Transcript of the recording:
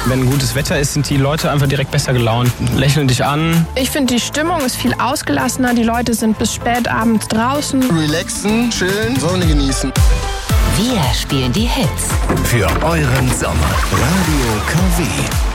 Wenn gutes Wetter ist, sind die Leute einfach direkt besser gelaunt, lächeln dich an. Ich finde, die Stimmung ist viel ausgelassener. Die Leute sind bis spät abends draußen. Relaxen, chillen, Sonne genießen. Wir spielen die Hits für euren Sommer. Radio KW.